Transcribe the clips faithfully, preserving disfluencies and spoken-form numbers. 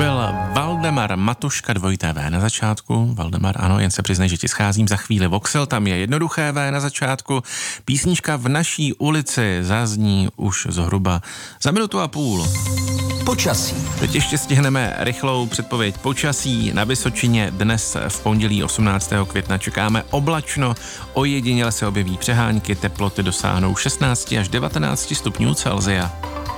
byl Valdemar Matuška, dvojité V na začátku. Valdemar, ano, jen se přiznej, že ti scházím za chvíli. Voxel, tam je jednoduché V na začátku. Písnička V naší ulici zazní už zhruba za minutu a půl. Počasí. Teď ještě stihneme rychlou předpověď počasí. Na Vysočině dnes v pondělí osmnáctého května čekáme oblačno, ojediněle se objeví přehánky, teploty dosáhnou šestnáct až devatenáct stupňů Celsia.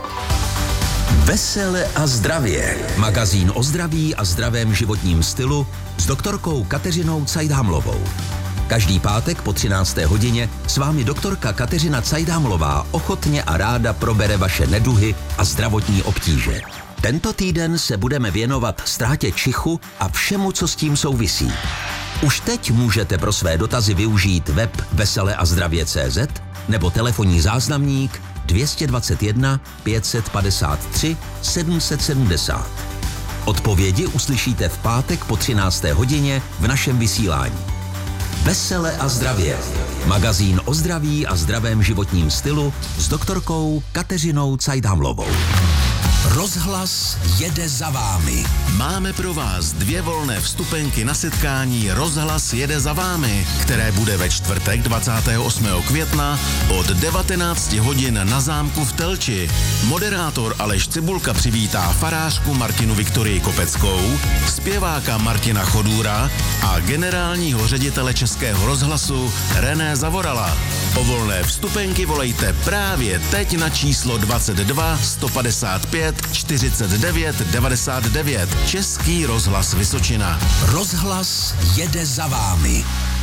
Vesele a zdravě. Magazín o zdraví a zdravém životním stylu s doktorkou Kateřinou Cajdhamlovou. Každý pátek po třinácté hodině s vámi doktorka Kateřina Cajdhamlová ochotně a ráda probere vaše neduhy a zdravotní obtíže. Tento týden se budeme věnovat ztrátě čichu a všemu, co s tím souvisí. Už teď můžete pro své dotazy využít web vesele a zdravě tečka cé zet nebo telefonní záznamník dvě stě dvacet jedna pět set padesát tři sedm set sedmdesát. Odpovědi uslyšíte v pátek po třinácté hodině v našem vysílání. Vesele a zdravě. Magazín o zdraví a zdravém životním stylu s doktorkou Kateřinou Cajdhamlovou. Rozhlas jede za vámi. Máme pro vás dvě volné vstupenky na setkání Rozhlas jede za vámi, které bude ve čtvrtek dvacátého osmého května od devatenácti hodin na zámku v Telči. Moderátor Aleš Cibulka přivítá farářku Martinu Viktorii Kopeckou, zpěváka Martina Chodůra a generálního ředitele Českého rozhlasu René Zavorala. O volné vstupenky volejte právě teď na číslo dvacet dva sto padesát pět čtyřicet devět devadesát devět. Český rozhlas Vysočina. Rozhlas jede za vámi.